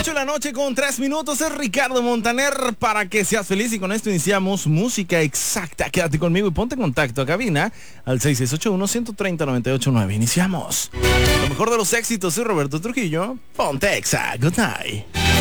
8 de la noche con 3 minutos. Es Ricardo Montaner para que seas feliz. Y con esto iniciamos Música Exacta. Quédate conmigo y ponte en contacto a cabina al 6681-130-989. Iniciamos. Lo mejor de los éxitos. Soy Roberto Trujillo. Ponte Exa. Good night.